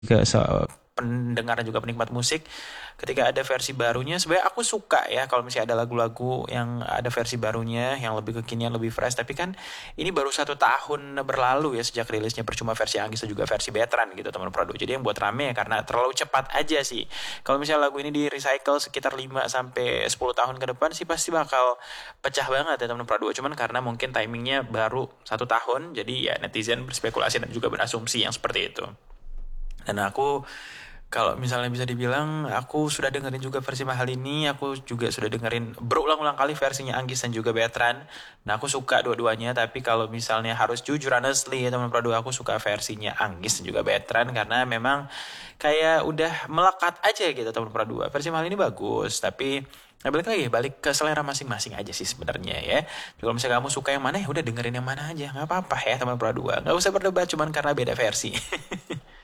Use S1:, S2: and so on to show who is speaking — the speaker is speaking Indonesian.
S1: ke pendengar dan juga penikmat musik, ketika ada versi barunya sebenarnya aku suka ya kalau misalnya ada lagu-lagu yang ada versi barunya yang lebih kekinian, lebih fresh. Tapi kan ini baru 1 tahun berlalu ya sejak rilisnya, percuma versi Anggis dan juga versi Betran gitu teman Prado. Jadi yang buat rame ya karena terlalu cepat aja sih. Kalau misalnya lagu ini di recycle sekitar 5 sampai 10 tahun ke depan sih pasti bakal pecah banget ya teman Prado. Cuman karena mungkin timingnya baru 1 tahun, jadi ya netizen berspekulasi dan juga berasumsi yang seperti itu. Dan aku kalau misalnya bisa dibilang aku sudah dengerin juga versi mahal ini, aku juga sudah dengerin berulang-ulang kali versinya Anggis dan juga Betran. Nah aku suka dua-duanya, tapi kalau misalnya harus jujur honestly ya teman Prado, aku suka versinya Anggis dan juga Betran karena memang kayak udah melekat aja gitu teman Prado. Versi mahal ini bagus, tapi nah, balik ke selera masing-masing aja sih sebenarnya ya. Kalau misalnya kamu suka yang mana ya udah dengerin yang mana aja, nggak apa-apa ya teman Prado. Nggak usah berdebat cuman karena beda versi.